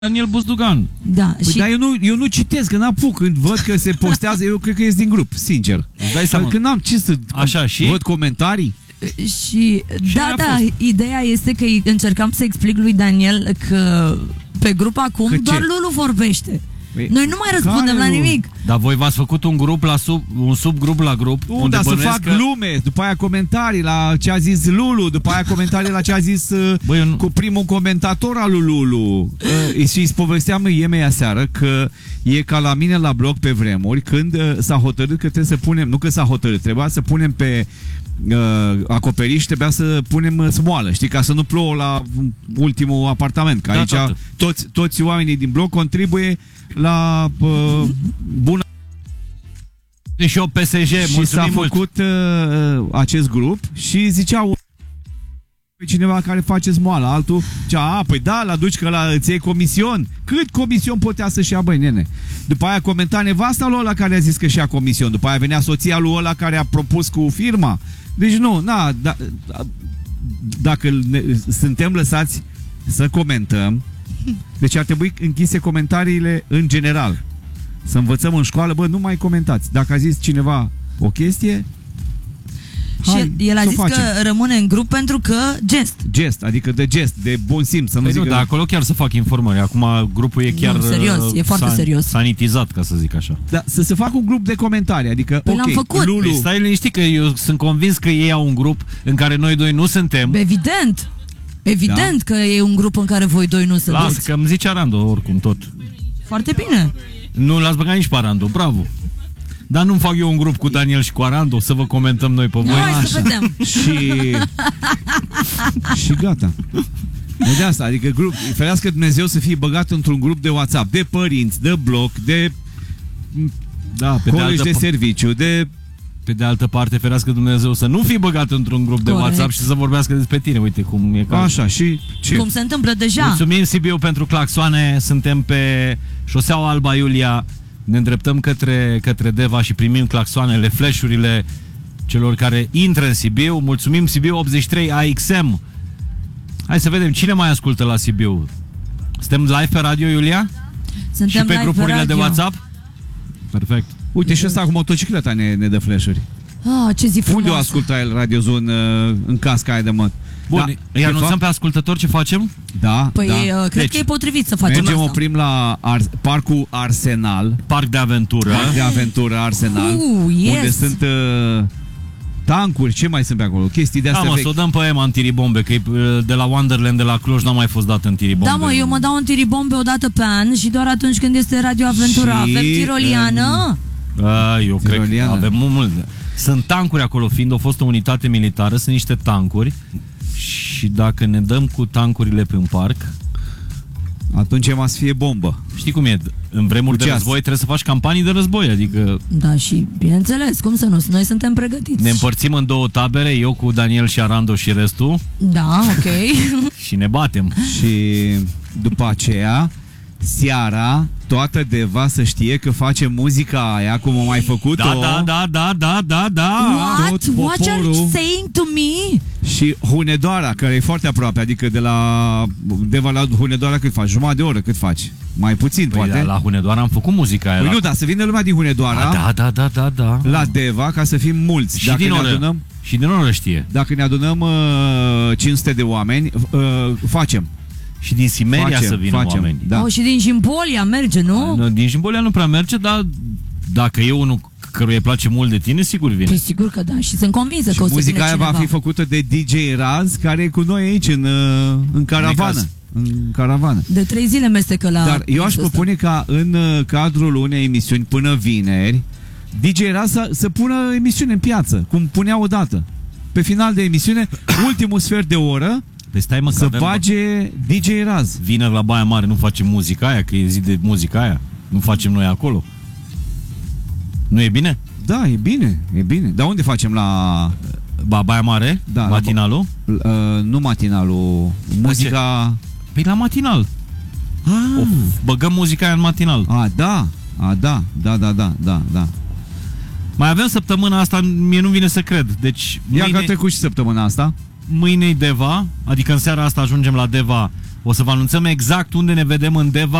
Daniel Buzdugan. Da, păi, și... dar eu nu citesc, că n-apuc. Când văd că se postează, eu cred că ies din grup, sincer. Dai seama. Când n-am ce să Așa, și? văd comentarii. Și da, ideea este că încercam să explic lui Daniel că pe grup acum că doar ce? Lulu vorbește. Păi, Noi nu mai răspundem la nimic. Dar voi v-ați făcut un grup un subgrup la grup. Nu, dar să fac glume, după aia comentarii la ce a zis Lulu, după aia comentarii la ce a zis cu primul comentator al lui Lulu. Și îi povesteam Iemei aseară că e ca la mine la blog pe vremuri, când s-a hotărât că trebuie să punem, nu că s-a hotărât, trebuia să punem pe acoperiș, trebuia să punem smoală, știi, ca să nu plouă la ultimul apartament, că aici toți oamenii din blog contribuie la bună. Și eu PSG, și s-a făcut acest grup și ziceau pe cineva care face smoala, altul zicea, păi da, l-aduci că îți iei comision. Cât comision putea să-și ia, băi, nene? După aia comenta nevasta lui ăla care a zis că și ia comision. După aia venea soția lui ăla care a propus cu firma. Deci nu, dacă suntem lăsați să comentăm, deci ar trebui închise comentariile în general. Să învățăm în școală, bă, nu mai comentați. Dacă a zis cineva o chestie, și el a zis că rămâne în grup pentru că gest, adică de gest, de bun simț, să nu zic. Dar acolo chiar să fac informări. Acum grupul e chiar serios, e foarte serios. Sanitizat, ca să zic așa. Da, să se facă un grup de comentarii, adică păi l-am făcut. Lulu. Păi stai liniștit că eu sunt convins că ei au un grup în care noi doi nu suntem. Evident că e un grup în care voi doi nu sunteți. Lasă că îmi zice Arando oricum tot. Foarte bine. Nu l-ați băgat nici pe Arando, bravo. Dar nu-mi fac eu un grup cu Daniel și cu Arando să vă comentăm noi pe voi. Hai să vedem. Și gata. De asta, adică grup, ferească Dumnezeu să fie băgat într-un grup de WhatsApp, de părinți, de blog, de colegi de serviciu, de... Pe de altă parte, ferească Dumnezeu să nu fii băgat într-un grup de WhatsApp și să vorbească despre tine. Uite cum e cazul. Așa, și ce? Cum se întâmplă deja. Mulțumim, Sibiu, pentru claxoane. Suntem pe șoseaua Alba Iulia. Ne îndreptăm către Deva și primim claxoanele, flash-urile celor care intră în Sibiu. Mulțumim, Sibiu 83 AXM. Hai să vedem cine mai ascultă la Sibiu. Suntem live pe radio, Iulia? Suntem și pe grupurile de WhatsApp? Perfect. Uite, și ăsta cu motocicleta ne dă flash-uri. Ce zi frumoasă. Unde o ascultă el Radio Zone în casca aia de măt? Bun, îi anunțăm pe ascultători ce facem? Da. Păi cred că e potrivit să facem mergem, asta. oprim la Parcul Arsenal. Parc de aventură. Parc de aventură Arsenal. Unde sunt tancuri, ce mai sunt pe acolo? Chestii de astea vechi. Să o dăm pe Ema în tiribombe, că de la Wonderland, de la Cluj, n-a mai fost dat în tiribombe. Da, mă, eu mă dau în tiribombe o dată pe an și doar atunci când este Radio Aventura. Avem tiroliană? Eu cred că avem mult. Sunt tancuri acolo, fiind o fostă unitate militară, sunt niște tancuri și dacă ne dăm cu tancurile pe un parc, atunci e să fie bombă. Știi cum e? În vremuri de război trebuie să faci campanii de război, adică... Da, și bineînțeles, cum să nu? Noi suntem pregătiți. Ne împărțim în două tabere, eu cu Daniel și Arando și restul. Da, ok. Și ne batem. Și după aceea, seara, toată Deva să știe că face muzica aia cum o mai făcut-o. Da. What are you saying to me? Și Hunedoara, care e foarte aproape, adică de la Deva la Hunedoara cât faci? Jumătate de oră cât faci? Mai puțin, poate. Da, la Hunedoara am făcut muzica aia. Păi nu, da, să vină lumea din Hunedoara. Da. La Deva, ca să fim mulți. Și din oră. Și din oră știe. Dacă ne adunăm 500 de oameni, facem. Și din Simeria să vină oameni. Da. Și din Jimbolia merge, nu? Din Jimbolia nu prea merge, dar dacă e unul căruia îi place mult de tine, sigur vine. Păi sigur că da, și sunt convinsă că o să vină muzica aia cineva. va fi făcută de DJ Raz, care e cu noi aici în caravană. În caravană. De 3 zile mestecă la... Dar eu aș propune ca în cadrul unei emisiuni până vineri, DJ Raz să pună emisiune în piață, cum punea odată. Pe final de emisiune, ultimul sfert de oră, Păi stai, mă, să bage DJ Raz. Vineri la Baia Mare nu facem muzica aia, că e zi de muzica aia. Nu facem noi acolo. Nu e bine? Da, e bine, e bine. Dar unde facem la... Baia Mare? Da, matinalul? Nu matinalul. Muzica... Păi la matinal. Băgăm muzica aia în matinal. Da. Mai avem săptămâna asta, mie nu vine să cred. Deci că a trecut și săptămâna asta. Mâine-i Deva, adică în seara asta ajungem la Deva, O să vă anunțăm exact unde ne vedem în Deva